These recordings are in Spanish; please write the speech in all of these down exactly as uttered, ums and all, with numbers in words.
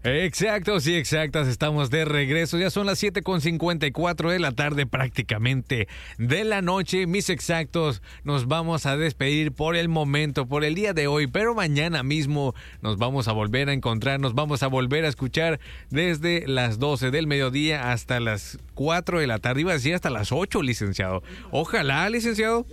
Exacto, sí, exactas, estamos de regreso, ya son las siete con cincuenta y cuatro de la tarde, prácticamente de la noche. Mis exactos, nos vamos a despedir por el momento, por el día de hoy, pero mañana mismo nos vamos a volver a encontrar, nos vamos a volver a escuchar desde las doce del mediodía hasta las cuatro de la tarde, iba a decir hasta las ocho, licenciado. Ojalá, licenciado.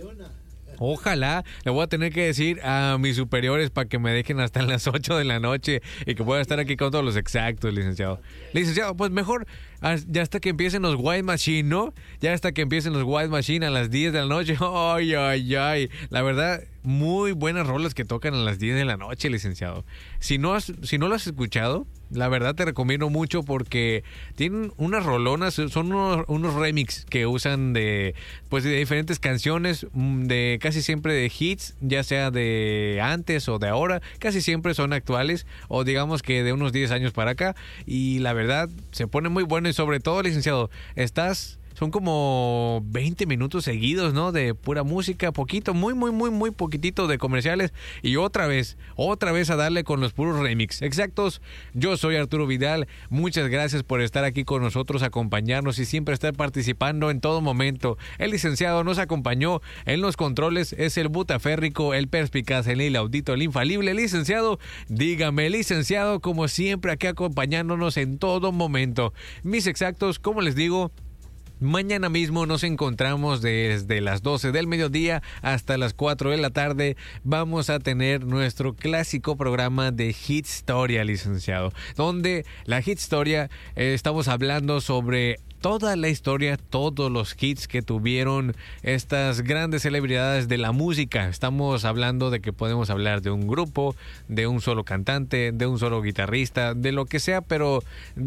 Ojalá, le voy a tener que decir a mis superiores para que me dejen hasta las ocho de la noche y que pueda estar aquí con todos los exactos, licenciado. Licenciado, pues mejor ya hasta que empiecen los White Machine, ¿no? Ya hasta que empiecen los White Machine a las diez de la noche. Ay, ay, ay. La verdad, muy buenas rolas que tocan a las diez de la noche, licenciado. Si no has, si no lo has escuchado, la verdad te recomiendo mucho porque tienen unas rolonas, son unos, unos remix que usan de, pues de diferentes canciones, de casi siempre de hits, ya sea de antes o de ahora, casi siempre son actuales o digamos que de unos diez años para acá, y la verdad se pone muy bueno. Y sobre todo, licenciado, estás... Son como veinte minutos seguidos, ¿no? De pura música, poquito, muy, muy, muy, muy poquitito de comerciales. Y otra vez, otra vez a darle con los puros remix. Exactos, yo soy Arturo Vidal. Muchas gracias por estar aquí con nosotros, acompañarnos y siempre estar participando en todo momento. El licenciado nos acompañó en los controles. Es el butaférrico, el perspicaz, el inaudito, el infalible. Licenciado, dígame, licenciado, como siempre aquí acompañándonos en todo momento. Mis exactos, como les digo, mañana mismo nos encontramos desde las doce del mediodía hasta las cuatro de la tarde. Vamos a tener nuestro clásico programa de Hit Storia, licenciado, donde la Hit Storia eh, estamos hablando sobre toda la historia, todos los hits que tuvieron estas grandes celebridades de la música. Estamos hablando de que podemos hablar de un grupo, de un solo cantante, de un solo guitarrista, de lo que sea, pero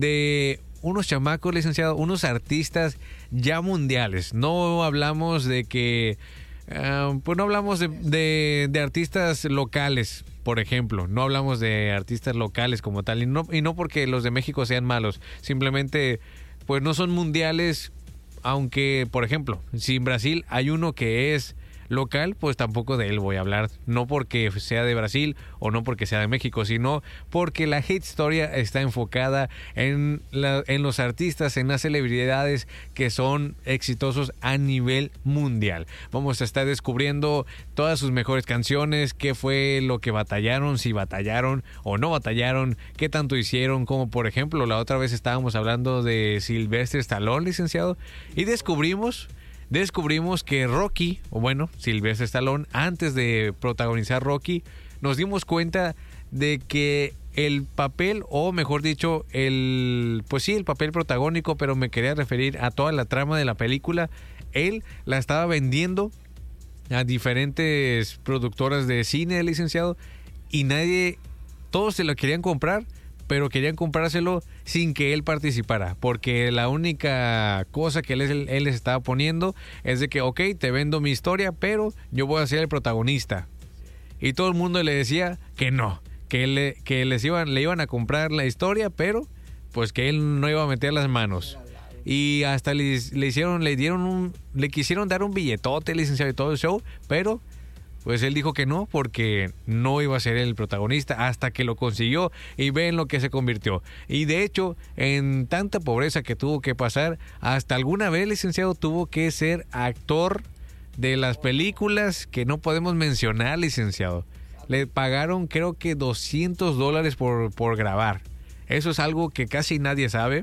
de unos chamacos, licenciado, unos artistas ya mundiales. No hablamos de que, uh, pues no hablamos de, de, de artistas locales, por ejemplo. No hablamos de artistas locales como tal, y no, y no porque los de México sean malos, simplemente pues no son mundiales, aunque, por ejemplo, si en Brasil hay uno que es local, pues tampoco de él voy a hablar, no porque sea de Brasil o no porque sea de México, sino porque la Hit Storia está enfocada en, la, en los artistas, en las celebridades que son exitosos a nivel mundial. Vamos a estar descubriendo todas sus mejores canciones, qué fue lo que batallaron, si batallaron o no batallaron, qué tanto hicieron, como por ejemplo la otra vez estábamos hablando de Sylvester Stallone, licenciado, y descubrimos Descubrimos que Rocky, o bueno, Sylvester Stallone, antes de protagonizar Rocky, nos dimos cuenta de que el papel, o mejor dicho, el, pues sí, el papel protagónico, pero me quería referir a toda la trama de la película, él la estaba vendiendo a diferentes productoras de cine, licenciado, y nadie, todos se lo querían comprar, pero querían comprárselo sin que él participara, porque la única cosa que él, él les estaba poniendo es de que, ok, te vendo mi historia, pero yo voy a ser el protagonista. Y todo el mundo le decía que no, que, le, que les iban, le iban a comprar la historia, pero pues que él no iba a meter las manos. Y hasta le, le hicieron, le dieron un, le quisieron dar un billetote, licenciado, y todo el show, pero pues él dijo que no, porque no iba a ser el protagonista hasta que lo consiguió, y ven lo que se convirtió. Y de hecho, en tanta pobreza que tuvo que pasar, hasta alguna vez, licenciado, tuvo que ser actor de las películas que no podemos mencionar, licenciado. Le pagaron creo que doscientos dólares por, por grabar. Eso es algo que casi nadie sabe.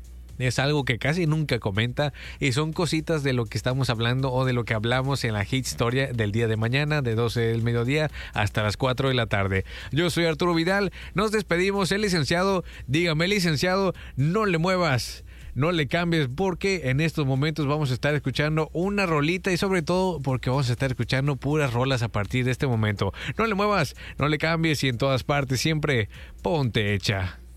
Es algo que casi nunca comenta, y son cositas de lo que estamos hablando o de lo que hablamos en la Hit Storia del día de mañana, de doce del mediodía hasta las cuatro de la tarde. Yo soy Arturo Vidal, nos despedimos. El licenciado, dígame, licenciado, no le muevas, no le cambies, porque en estos momentos vamos a estar escuchando una rolita, y sobre todo porque vamos a estar escuchando puras rolas a partir de este momento. No le muevas, no le cambies, y en todas partes siempre ponte hecha.